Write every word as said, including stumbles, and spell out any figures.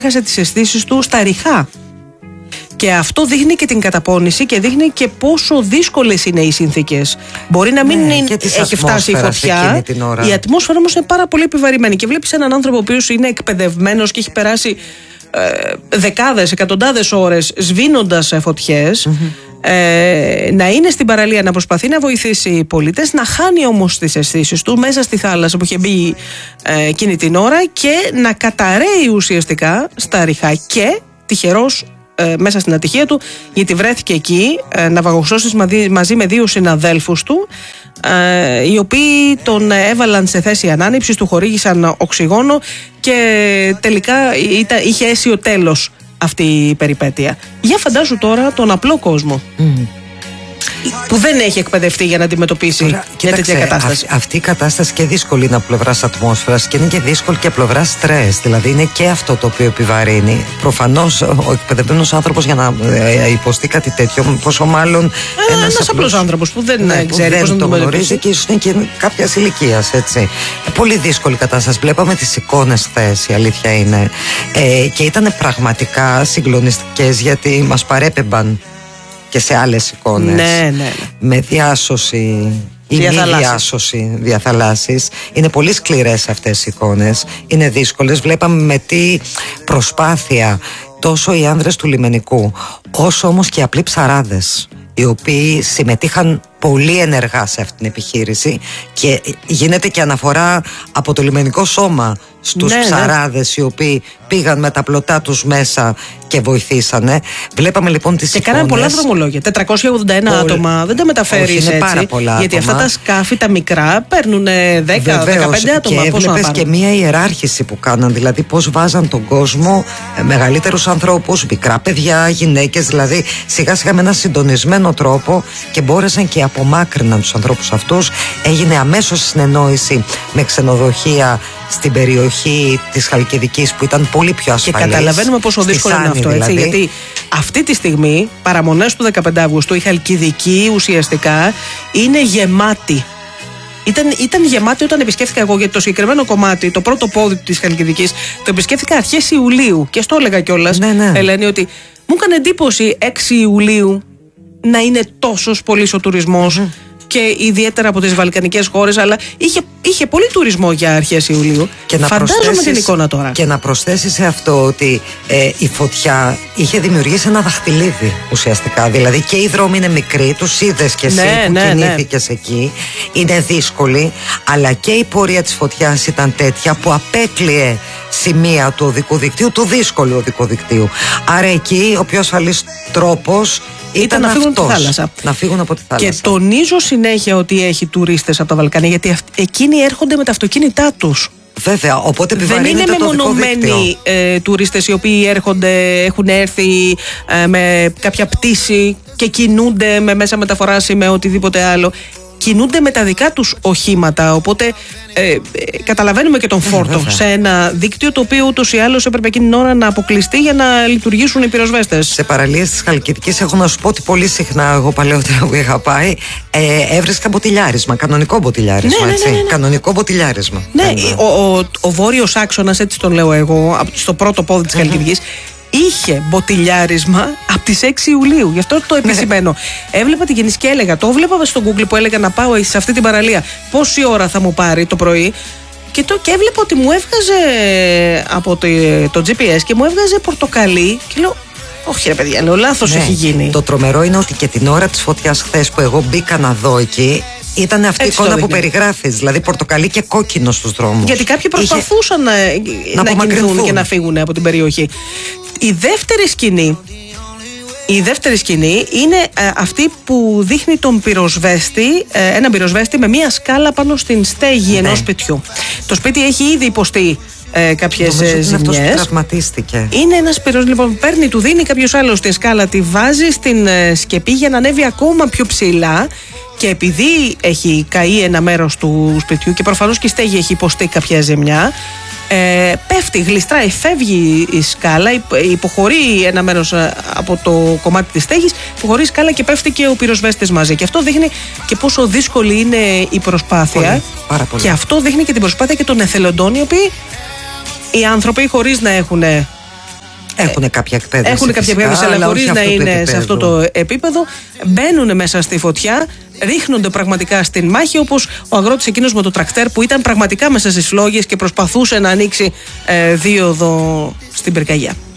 έχασε τις αισθήσεις του στα ριχά. Και αυτό δείχνει και την καταπώνηση και δείχνει και πόσο δύσκολες είναι οι συνθήκες. Μπορεί να μην ναι, είναι, έχει φτάσει η φωτιά, η ατμόσφαιρα όμως είναι πάρα πολύ επιβαρημένη. Και βλέπεις έναν άνθρωπο ο οποίος είναι εκπαιδευμένος και έχει περάσει ε, δεκάδες, εκατοντάδες ώρες σβήνοντας φωτιές, mm-hmm. ε, να είναι στην παραλία, να προσπαθεί να βοηθήσει πολίτες, να χάνει όμως τις αισθήσεις του μέσα στη θάλασσα που είχε μπει ε, εκείνη την ώρα και να καταραίει ουσιαστικά στα ριχά. Και τυχερός μέσα στην ατυχία του, γιατί βρέθηκε εκεί ε, ναυαγοσώσεις μαζί με δύο συναδέλφους του, ε, οι οποίοι τον έβαλαν σε θέση ανάνυψης, του χορήγησαν οξυγόνο και τελικά ήταν, είχε αίσιο τέλος αυτή η περιπέτεια. Για φαντάσου τώρα τον απλό κόσμο mm. που δεν έχει εκπαιδευτεί για να αντιμετωπίσει Τώρα, μια τέτοια κατάσταση. Α, αυτή η κατάσταση και δύσκολη είναι από πλευράς ατμόσφαιρας και είναι και δύσκολη και από πλευράς στρες. Δηλαδή είναι και αυτό το οποίο επιβαρύνει. Προφανώς ο εκπαιδευμένος άνθρωπος για να ε, υποστεί κάτι τέτοιο, πόσο μάλλον ε, ένας, ένας απλός άνθρωπος που δεν ναι, ξέρει πώς να το γνωρίζει και ίσως είναι και κάποιας ηλικίας. Έτσι. Ε, πολύ δύσκολη κατάσταση. Βλέπαμε τις εικόνες χθες, η αλήθεια είναι. Ε, και ήταν πραγματικά συγκλονιστικές γιατί μας παρέπεμπαν και σε άλλες εικόνες, ναι, ναι, ναι. με διάσωση ή μη διάσωση διαθαλάσσης. Είναι πολύ σκληρές αυτές οι εικόνες, είναι δύσκολες. Βλέπαμε με τι προσπάθεια τόσο οι άνδρες του λιμενικού όσο όμως και οι απλοί ψαράδες, οι οποίοι συμμετείχαν πολύ ενεργά σε αυτή την επιχείρηση και γίνεται και αναφορά από το λιμενικό σώμα στους ναι, ψαράδες ναι. οι οποίοι πήγαν με τα πλωτά τους μέσα και βοηθήσανε. Βλέπαμε λοιπόν τις και εικόνες. Και κάναν πολλά δρομολόγια. τετρακόσια ογδόντα ένα Πολ... άτομα. Δεν τα μεταφέρεις έτσι. Πάρα πολλά γιατί άτομα. Αυτά τα σκάφη τα μικρά παίρνουν δέκα με δεκαπέντε άτομα. Και έβλεπες και μία ιεράρχηση που κάναν. Δηλαδή πώς βάζαν τον κόσμο, μεγαλύτερους ανθρώπους, μικρά παιδιά, γυναίκες. Δηλαδή σιγά σιγά με ένα συντονισμένο τρόπο και μπόρεσαν και απομάκρυναν τους ανθρώπους αυτούς. Έγινε αμέσως συνεννόηση με ξενοδοχεία στην περιοχή της Χαλκιδικής που ήταν πολύ πιο ασφαλής. Και καταλαβαίνουμε πόσο δύσκολο είναι αυτό, δηλαδή. έτσι, γιατί αυτή τη στιγμή, παραμονές του δεκαπέντε Αυγούστου, η Χαλκιδική ουσιαστικά είναι γεμάτη. Ήταν, ήταν γεμάτη όταν επισκέφθηκα εγώ, γιατί το συγκεκριμένο κομμάτι, το πρώτο πόδι της Χαλκιδικής, το επισκέφθηκα αρχές Ιουλίου και στο έλεγα κιόλας, ναι, ναι. Ελένη, ότι μου έκανε εντύπωση έξι Ιουλίου να είναι τόσος πολύς ο τουρισμός. Mm-hmm. Και ιδιαίτερα από τις βαλκανικές χώρες, αλλά είχε, είχε πολύ τουρισμό για αρχές Ιουλίου. Και να φαντάζομαι την εικόνα τώρα. Και να προσθέσεις σε αυτό ότι ε, η φωτιά είχε δημιουργήσει ένα δαχτυλίδι ουσιαστικά. Δηλαδή και οι δρόμοι είναι μικροί, τους είδες και εσύ ναι, που ναι, κινήθηκες ναι. εκεί. Είναι δύσκολη, αλλά και η πορεία της φωτιάς ήταν τέτοια που απέκλειε σημεία του οδικού δικτύου, του δύσκολου οδικού δικτύου. Άρα εκεί ο πιο ασφαλής τρόπος ήταν, ήταν να φύγουν από τη θάλασσα. Να φύγουν από τη θάλασσα. Και τονίζω συνέχεια ότι έχει τουρίστες από τα Βαλκάνια, γιατί εκείνοι έρχονται με τα αυτοκίνητά τους. Βέβαια, οπότε δεν είναι μεμονωμένοι ε, τουρίστες οι οποίοι έρχονται, έχουν έρθει ε, με κάποια πτήση και κινούνται με μέσα μεταφοράς ή με οτιδήποτε άλλο. Κινούνται με τα δικά τους οχήματα, οπότε ε, ε, καταλαβαίνουμε και τον φόρτο ε, σε ένα δίκτυο το οποίο ούτως ή άλλως έπρεπε εκείνη την ώρα να αποκλειστεί για να λειτουργήσουν οι πυροσβέστες. Σε παραλίες της Χαλκιδικής έχω να σου πω ότι πολύ συχνά εγώ παλαιότερα που είχα πάει ε, έβρισκα μποτιλιάρισμα, κανονικό μποτιλιάρισμα, ναι, ναι, ναι, ναι, ναι. Κανονικό μποτιλιάρισμα. Ναι, ναι. Ο, ο, ο βόρειος άξονας, έτσι τον λέω εγώ, στο πρώτο πόδι της Χαλκιδικής, είχε μποτιλιάρισμα από τις έξι Ιουλίου. Γι' αυτό το επισημαίνω. Έβλεπα τη γεννήση και έλεγα, το έβλεπα στο Google που έλεγα να πάω σε αυτή την παραλία. Πόση ώρα θα μου πάρει το πρωί. Και, το, και έβλεπα ότι μου έβγαζε από το, το τζι πι ες και μου έβγαζε πορτοκαλί. Και λέω, όχι ρε παιδιά, λέω, λάθος ναι. έχει γίνει. Το τρομερό είναι ότι και την ώρα της φωτιάς χθες που εγώ μπήκα να δω εκεί, ήταν αυτή η εικόνα που περιγράφεις, δηλαδή πορτοκαλί και κόκκινο στους δρόμους. Γιατί κάποιοι προσπαθούσαν Είχε... να, να κινηθούν και να φύγουν από την περιοχή. Η δεύτερη σκηνή, η δεύτερη σκηνή είναι ε, αυτή που δείχνει τον πυροσβέστη, ε, έναν πυροσβέστη με μία σκάλα πάνω στην στέγη ναι. ενός σπιτιού. Το σπίτι έχει ήδη υποστεί ε, κάποιες ζημιές. Αυτός που τραυματίστηκε. Είναι ένας πυροσβέστης, λοιπόν, παίρνει, του δίνει κάποιος άλλος τη σκάλα, τη βάζει στην ε, σκεπή για να ανέβει ακόμα πιο ψηλά. Και επειδή έχει καεί ένα μέρος του σπιτιού και προφανώς και η στέγη έχει υποστεί κάποια ζημιά, ε, πέφτει, γλιστράει, φεύγει η σκάλα, υποχωρεί ένα μέρος από το κομμάτι της στέγης, υποχωρεί η σκάλα και πέφτει και ο πυροσβέστης μαζί. Και αυτό δείχνει και πόσο δύσκολη είναι η προσπάθεια. Πολύ, πάρα πολύ. Και αυτό δείχνει και την προσπάθεια και των εθελοντών, οι οποίοι οι άνθρωποι χωρίς να έχουν Έχουν κάποια εκπαίδευση. Έχουν κάποια εκπαίδευση, αλλά χωρίς να είναι σε αυτό το επίπεδο. Μπαίνουν μέσα στη φωτιά, ρίχνονται πραγματικά στην μάχη, όπως ο αγρότης εκείνος με το τρακτέρ που ήταν πραγματικά μέσα στις φλόγες και προσπαθούσε να ανοίξει ε, δίωδο στην πυρκαγιά.